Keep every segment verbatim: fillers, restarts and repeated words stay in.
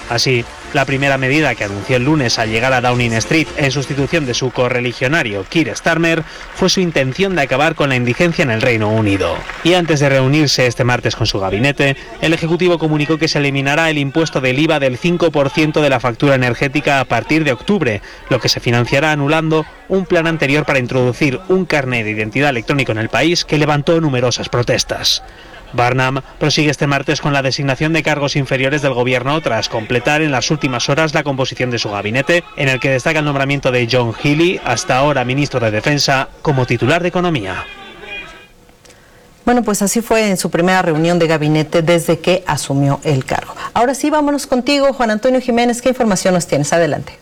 Así, la primera medida que anunció el lunes al llegar a Downing Street en sustitución de su correligionario Keir Starmer fue su intención de acabar con la indigencia en el Reino Unido. Y antes de reunirse este martes con su gabinete, el Ejecutivo comunicó que se eliminará el impuesto del I V A del cinco por ciento de la factura energética a partir de octubre, lo que se financiará anulando un plan anterior para introducir un carné de identidad electrónico en el país que levantó numerosas protestas. Barnum prosigue este martes con la designación de cargos inferiores del gobierno tras completar en las últimas horas la composición de su gabinete, en el que destaca el nombramiento de John Healey, hasta ahora ministro de Defensa, como titular de Economía. Bueno, pues así fue en su primera reunión de gabinete desde que asumió el cargo. Ahora sí, vámonos contigo, Juan Antonio Jiménez. ¿Qué información nos tienes? Adelante.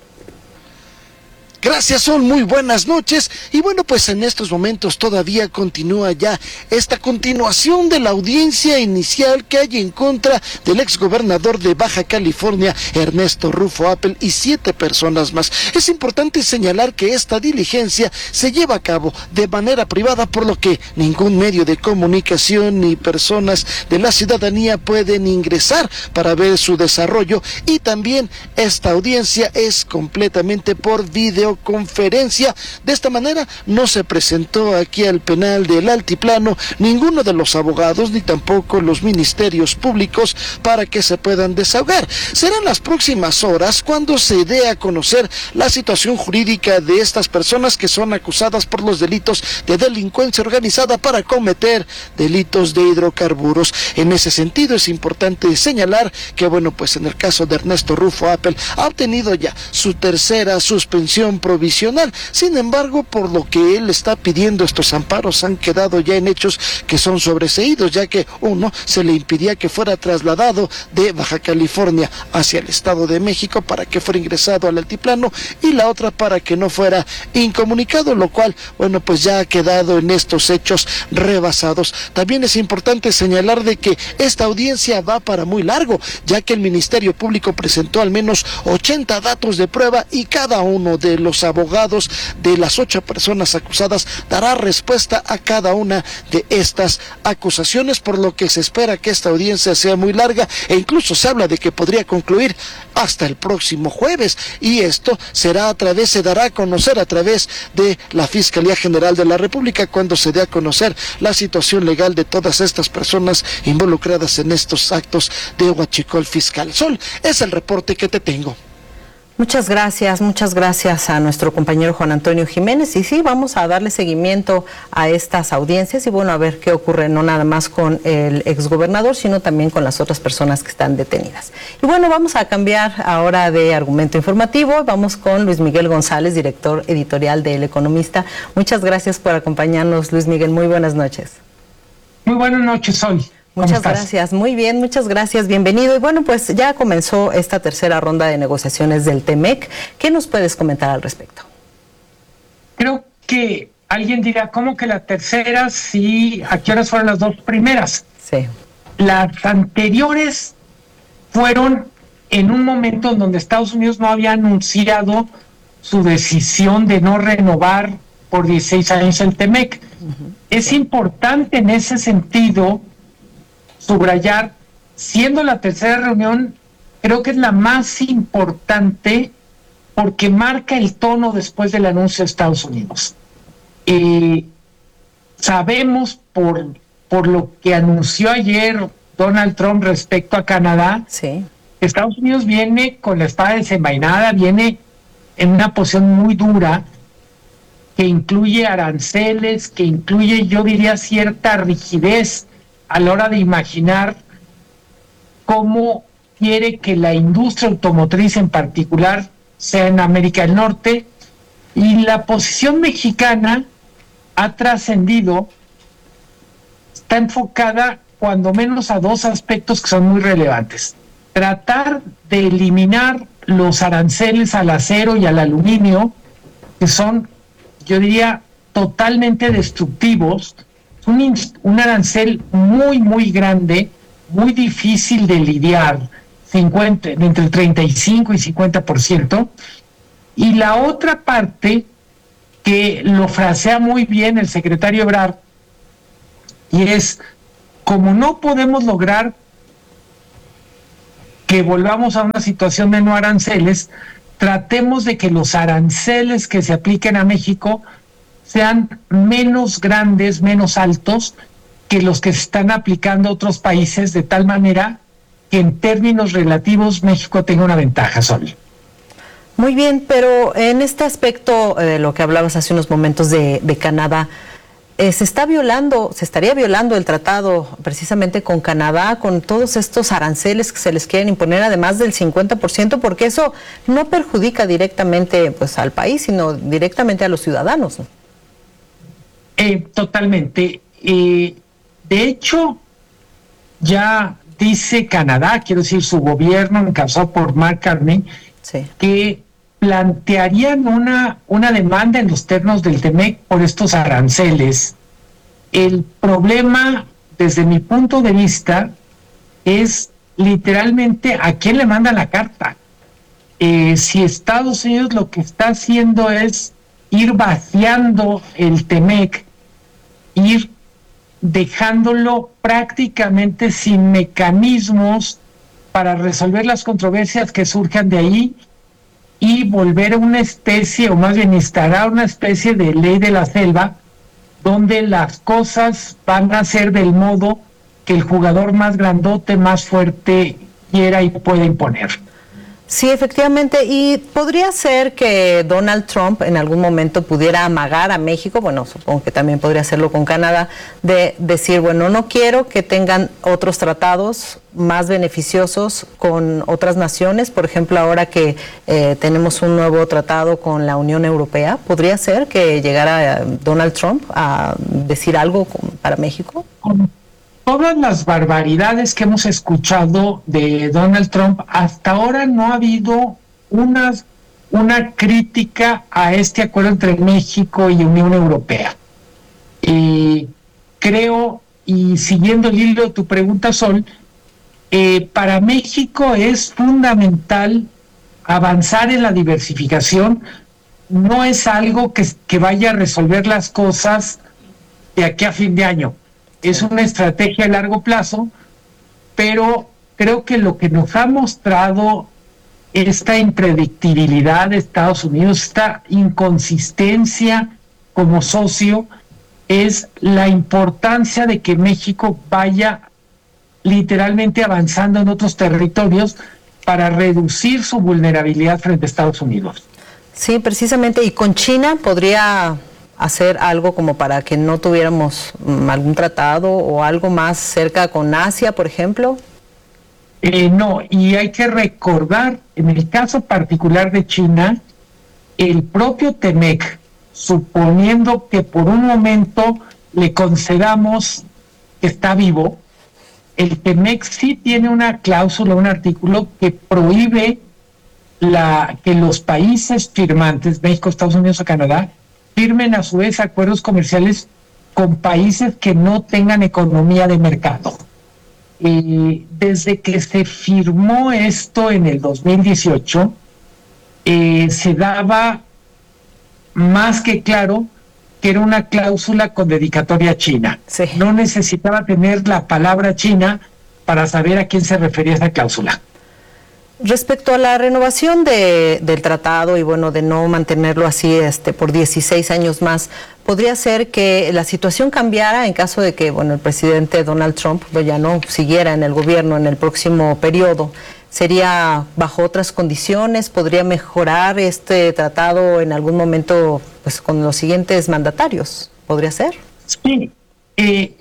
Gracias, Sol, muy buenas noches. Y bueno, pues en estos momentos todavía continúa ya esta continuación de la audiencia inicial que hay en contra del exgobernador de Baja California, Ernesto Rufo Appel, y siete personas más. Es importante señalar que esta diligencia se lleva a cabo de manera privada, por lo que ningún medio de comunicación ni personas de la ciudadanía pueden ingresar para ver su desarrollo, y también esta audiencia es completamente por video conferencia. De esta manera no se presentó aquí al penal del Altiplano ninguno de los abogados ni tampoco los ministerios públicos para que se puedan desahogar. Serán las próximas horas cuando se dé a conocer la situación jurídica de estas personas que son acusadas por los delitos de delincuencia organizada para cometer delitos de hidrocarburos. En ese sentido es importante señalar que bueno, pues en el caso de Ernesto Rufo Appel ha obtenido ya su tercera suspensión provisional. Sin embargo, por lo que él está pidiendo, estos amparos han quedado ya en hechos que son sobreseídos, ya que uno, se le impidía que fuera trasladado de Baja California hacia el Estado de México para que fuera ingresado al altiplano, y la otra para que no fuera incomunicado, lo cual, bueno, pues ya ha quedado en estos hechos rebasados. También es importante señalar de que esta audiencia va para muy largo, ya que el Ministerio Público presentó al menos ochenta datos de prueba, y cada uno de los abogados de las ocho personas acusadas dará respuesta a cada una de estas acusaciones, por lo que se espera que esta audiencia sea muy larga, e incluso se habla de que podría concluir hasta el próximo jueves, y esto será a través, se dará a conocer a través de la Fiscalía General de la República, cuando se dé a conocer la situación legal de todas estas personas involucradas en estos actos de huachicol fiscal. Sol, es el reporte que te tengo. Muchas gracias, muchas gracias a nuestro compañero Juan Antonio Jiménez. Y sí, vamos a darle seguimiento a estas audiencias y bueno, a ver qué ocurre, no nada más con el exgobernador, sino también con las otras personas que están detenidas. Y bueno, vamos a cambiar ahora de argumento informativo. Vamos con Luis Miguel González, director editorial de El Economista. Muchas gracias por acompañarnos, Luis Miguel. Muy buenas noches. Muy buenas noches, Sol. Muchas gracias, muy bien, muchas gracias, bienvenido. Y bueno, pues ya comenzó esta tercera ronda de negociaciones del TEMEC. ¿Qué nos puedes comentar al respecto? Creo que alguien dirá, ¿cómo que la tercera? Sí, ¿a qué horas fueron las dos primeras? Sí. Las anteriores fueron en un momento en donde Estados Unidos no había anunciado su decisión de no renovar por dieciséis años el TEMEC. Uh-huh. Es importante en ese sentido subrayar, siendo la tercera reunión, creo que es la más importante porque marca el tono después del anuncio de Estados Unidos. Eh, sabemos por, por lo que anunció ayer Donald Trump respecto a Canadá, sí, que Estados Unidos viene con la espada desenvainada, viene en una posición muy dura, que incluye aranceles, que incluye, yo diría, cierta rigidez a la hora de imaginar cómo quiere que la industria automotriz en particular sea en América del Norte, y la posición mexicana ha trascendido, está enfocada cuando menos a dos aspectos que son muy relevantes. Tratar de eliminar los aranceles al acero y al aluminio, que son, yo diría, totalmente destructivos. Un, un arancel muy, muy grande, muy difícil de lidiar, cincuenta, entre el treinta y cinco y cincuenta por ciento. Y la otra parte, que lo frasea muy bien el secretario Ebrard, y es, como no podemos lograr que volvamos a una situación de no aranceles, tratemos de que los aranceles que se apliquen a México sean menos grandes, menos altos que los que se están aplicando a otros países, de tal manera que en términos relativos México tenga una ventaja, Sol. Muy bien, pero en este aspecto de eh, lo que hablabas hace unos momentos de, de Canadá, eh, se está violando, se estaría violando el tratado precisamente con Canadá, con todos estos aranceles que se les quieren imponer, además del cincuenta por ciento, porque eso no perjudica directamente pues al país, sino directamente a los ciudadanos, ¿no? Eh, totalmente. Eh, de hecho, ya dice Canadá, quiero decir, su gobierno encabezado por Mark Carney, sí, que plantearían una, una demanda en los términos del TEMEC por estos aranceles. El problema, desde mi punto de vista, es literalmente a quién le manda la carta. Eh, si Estados Unidos lo que está haciendo es ir vaciando el TEMEC, ir dejándolo prácticamente sin mecanismos para resolver las controversias que surjan de ahí y volver a una especie, o más bien instalar una especie de ley de la selva, donde las cosas van a ser del modo que el jugador más grandote, más fuerte quiera y pueda imponer. Sí, efectivamente, y podría ser que Donald Trump en algún momento pudiera amagar a México, bueno, supongo que también podría hacerlo con Canadá, de decir, bueno, no quiero que tengan otros tratados más beneficiosos con otras naciones, por ejemplo, ahora que eh, tenemos un nuevo tratado con la Unión Europea, ¿podría ser que llegara Donald Trump a decir algo para México? Todas las barbaridades que hemos escuchado de Donald Trump, hasta ahora no ha habido una, una crítica a este acuerdo entre México y Unión Europea. Eh, creo, y siguiendo el hilo de tu pregunta, Sol, eh, para México es fundamental avanzar en la diversificación. No es algo que, que vaya a resolver las cosas de aquí a fin de año. Es una estrategia a largo plazo, pero creo que lo que nos ha mostrado esta impredictibilidad de Estados Unidos, esta inconsistencia como socio, es la importancia de que México vaya literalmente avanzando en otros territorios para reducir su vulnerabilidad frente a Estados Unidos. Sí, precisamente, y con China podría hacer algo como para que no tuviéramos um, algún tratado o algo más cerca con Asia, por ejemplo. Eh, no, y hay que recordar, en el caso particular de China, el propio TEMEC, suponiendo que por un momento le concedamos que está vivo, el TEMEC sí tiene una cláusula, un artículo que prohíbe la, que los países firmantes, México, Estados Unidos o Canadá, firmen a su vez acuerdos comerciales con países que no tengan economía de mercado. Eh, desde que se firmó esto en el dos mil dieciocho, eh, se daba más que claro que era una cláusula con dedicatoria a China. Sí. No necesitaba tener la palabra China para saber a quién se refería esa cláusula. Respecto a la renovación de, del tratado y bueno, de no mantenerlo así este, por dieciséis años más, ¿podría ser que la situación cambiara en caso de que bueno, el presidente Donald Trump pues, ya no siguiera en el gobierno en el próximo periodo? ¿Sería bajo otras condiciones? ¿Podría mejorar este tratado en algún momento pues, con los siguientes mandatarios? ¿Podría ser? Sí. Eh...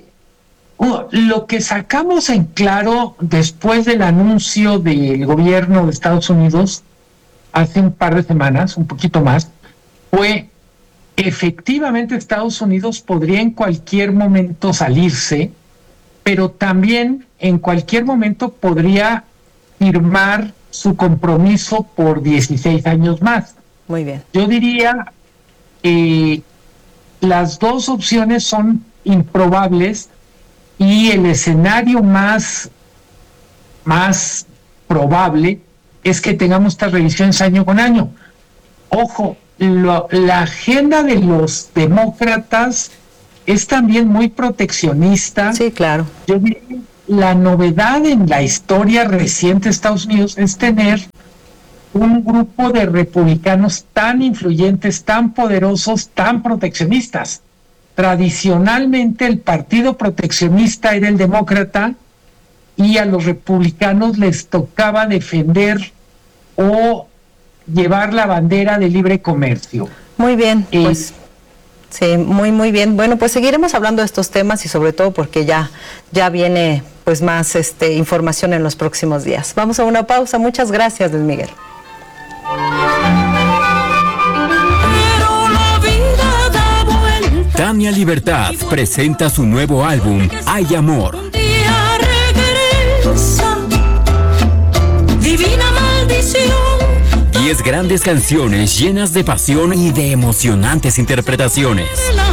Lo que sacamos en claro después del anuncio del gobierno de Estados Unidos hace un par de semanas, un poquito más, fue efectivamente Estados Unidos podría en cualquier momento salirse, pero también en cualquier momento podría firmar su compromiso por dieciséis años más. Muy bien. Yo diría que eh, las dos opciones son improbables. Y el escenario más, más probable es que tengamos estas revisiones año con año. Ojo, lo, la agenda de los demócratas es también muy proteccionista. Sí, claro. Yo diría, la novedad en la historia reciente de Estados Unidos es tener un grupo de republicanos tan influyentes, tan poderosos, tan proteccionistas. Tradicionalmente el partido proteccionista era el demócrata y a los republicanos les tocaba defender o llevar la bandera de libre comercio. Muy bien, eh, pues sí, muy muy bien. Bueno, pues seguiremos hablando de estos temas y sobre todo porque ya ya viene pues más este información en los próximos días. Vamos a una pausa. Muchas gracias, Luis Miguel. Tania Libertad presenta su nuevo álbum, Hay Amor. Divina maldición. Diez grandes canciones llenas de pasión y de emocionantes interpretaciones.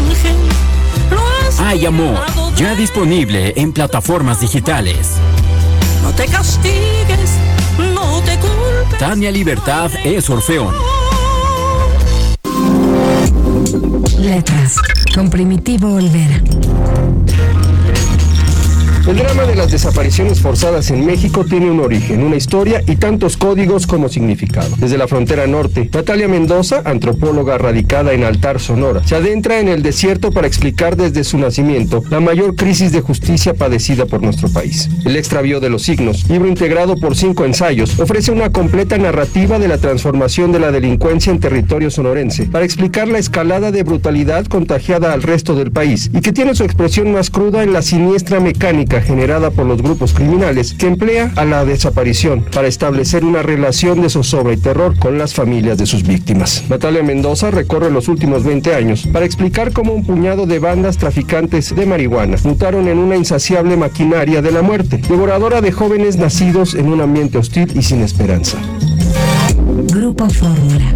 Hay Amor, ya disponible en plataformas digitales. No te castigues, no te culpes. Tania Libertad es Orfeón. Letras, con Primitivo Olvera. El drama de las desapariciones forzadas en México tiene un origen, una historia y tantos códigos como significado. Desde la frontera norte, Natalia Mendoza, antropóloga radicada en Altar, Sonora, se adentra en el desierto para explicar desde su nacimiento la mayor crisis de justicia padecida por nuestro país. El extravío de los signos, libro integrado por cinco ensayos, ofrece una completa narrativa de la transformación de la delincuencia en territorio sonorense para explicar la escalada de brutalidad contagiada al resto del país y que tiene su expresión más cruda en la siniestra mecánica generada por los grupos criminales que emplea a la desaparición para establecer una relación de zozobra y terror con las familias de sus víctimas. Natalia Mendoza recorre los últimos veinte años para explicar cómo un puñado de bandas traficantes de marihuana mutaron en una insaciable maquinaria de la muerte, devoradora de jóvenes nacidos en un ambiente hostil y sin esperanza. Grupo Fórmula.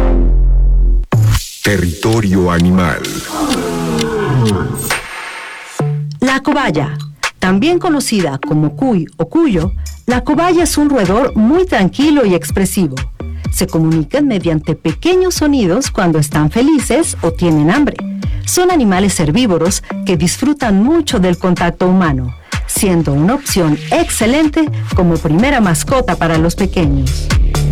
Territorio Animal. La cobaya, también conocida como cuy o cuyo, la cobaya es un roedor muy tranquilo y expresivo. Se comunican mediante pequeños sonidos cuando están felices o tienen hambre. Son animales herbívoros que disfrutan mucho del contacto humano, siendo una opción excelente como primera mascota para los pequeños.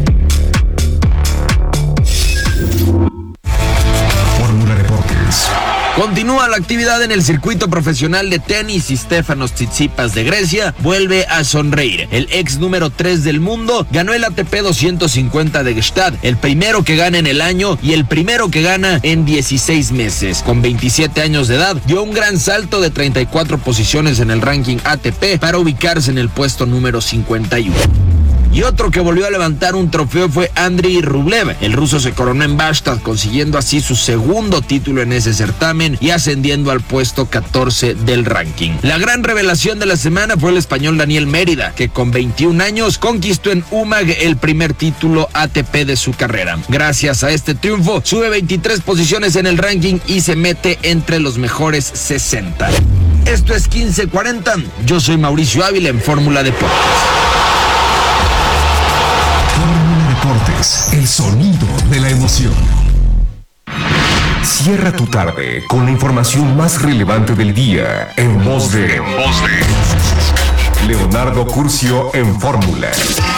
Fórmula Deportes. Continúa la actividad en el circuito profesional de tenis y Stefanos Tsitsipas de Grecia vuelve a sonreír. El ex número tres del mundo ganó el A T P doscientos cincuenta de Gstaad, el primero que gana en el año y el primero que gana en dieciséis meses. Con veintisiete años de edad, dio un gran salto de treinta y cuatro posiciones en el ranking A T P para ubicarse en el puesto número cincuenta y uno. Y otro que volvió a levantar un trofeo fue Andriy Rublev. El ruso se coronó en Bastad, consiguiendo así su segundo título en ese certamen y ascendiendo al puesto catorce del ranking. La gran revelación de la semana fue el español Daniel Mérida, que con veintiún años conquistó en U M A G el primer título A T P de su carrera. Gracias a este triunfo, sube veintitrés posiciones en el ranking y se mete entre los mejores sesenta. Esto es quince cuarenta. Yo soy Mauricio Ávila en Fórmula Deportes. Deportes, el sonido de la emoción. Cierra tu tarde con la información más relevante del día en voz de, en voz de Leonardo Curcio en Fórmula.